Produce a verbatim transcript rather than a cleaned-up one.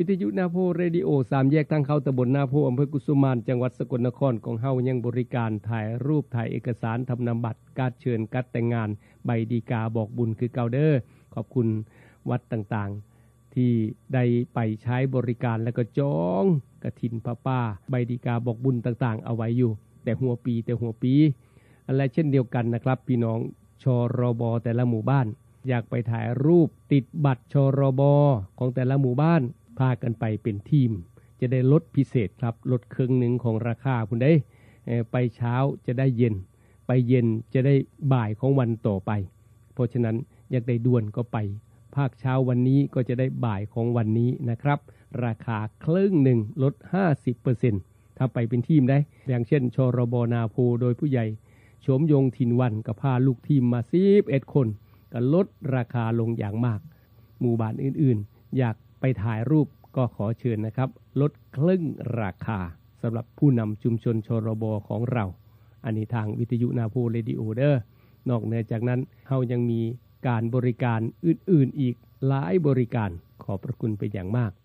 วิทยุนาโพเรดิโอสามแยกทางเข้าตำบลนาโพอำเภอกุสุมานจังหวัดสกลนครของเฮายังบริการถ่ายรูปถ่ายเอกสารทำนามบัตรการเชิญการแต่งงานใบดีกาบอกบุญคือเก่าเด้อขอบคุณวัดต่างๆที่ได้ไปใช้บริการและก็จองกฐินพระป่าใบดีกาบอกบุญต่างๆเอาไว้อยู่แต่หัวปีแต่หัวปีและเช่นเดียวกันนะครับพี่น้องชรบแต่ละหมู่บ้านอยากไปถ่ายรูปติดบัตรชรบของแต่ละหมู่บ้านพากันไปเป็นทีมจะได้ลดพิเศษครับลดครึ่งหนึ่งของราคาพุ่นได้ไปเช้าจะได้เย็นไปเย็นจะได้บ่ายของวันต่อไปเพราะฉะนั้นอยากได้ด่วนก็ไปภาคเช้าวันนี้ก็จะได้บ่ายของวันนี้นะครับราคาครึ่งหนึ่งลด ห้าสิบเปอร์เซ็นต์ ถ้าไปเป็นทีมได้อย่างเช่นชรบนาโพโดยผู้ใหญ่โฉมยงถิ่นวันก็พาลูกทีมมาสิบเอ็ดคนก็ลดราคาลงอย่างมากหมู่บ้านอื่นๆอยากไปถ่ายรูปก็ขอเชิญนะครับลดครึ่งราคาสำหรับผู้นำชุมชนชรบของเราอันนี้ทางวิทยุนาโพเรดิโอเดอร์นอกเหนือจากนั้นเฮายังมีการบริการอื่นๆอีกหลายบริการขอบพระคุณเป็นอย่างมาก